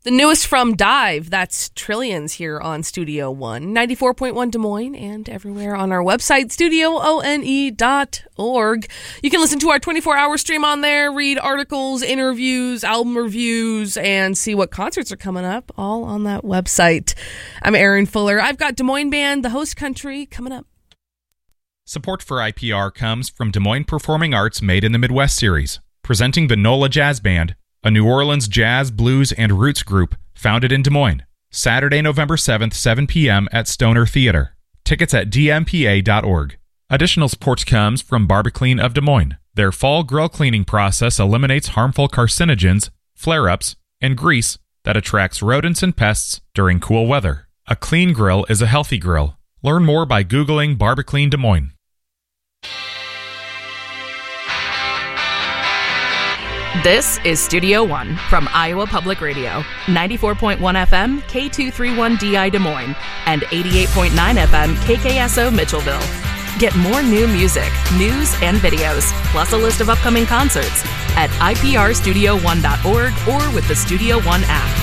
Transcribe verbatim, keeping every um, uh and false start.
The newest from Dive, that's Trillions here on Studio One, ninety-four point one Des Moines, and everywhere on our website, studio one dot org. You can listen to our twenty-four hour stream on there, read articles, interviews, album reviews, and see what concerts are coming up, all on that website. I'm Erin Fuller. I've got Des Moines Band, The Host Country, coming up. Support for I P R comes from Des Moines Performing Arts Made in the Midwest series, presenting the NOLA Jazz Band, a New Orleans jazz, blues, and roots group founded in Des Moines. Saturday, November seventh, seven p.m. at Stoner Theater. Tickets at d m p a dot org. Additional support comes from Barbaclean of Des Moines. Their fall grill cleaning process eliminates harmful carcinogens, flare-ups, and grease that attracts rodents and pests during cool weather. A clean grill is a healthy grill. Learn more by Googling Barbaclean Des Moines. This is Studio One from Iowa Public Radio, ninety-four point one F M, K two thirty-one D I Des Moines, and eighty-eight point nine F M, K K S O Mitchellville. Get more new music, news, and videos, plus a list of upcoming concerts at I P R studio one dot org or with the Studio One app.